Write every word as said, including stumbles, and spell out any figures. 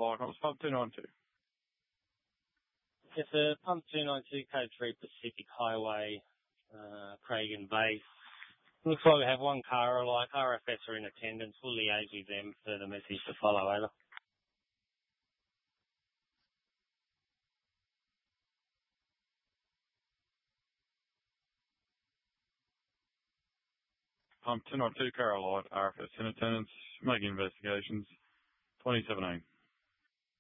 flight. It was pump two ninety-two. It's a pump two ninety-two, code three Pacific Highway, uh, Craigan Base. Looks like we have one car, like R F S are in attendance. We'll liaise with them for the message to follow, over. Pump two ninety-two, Carolite, R F S in attendance, making investigations, twenty seventeen.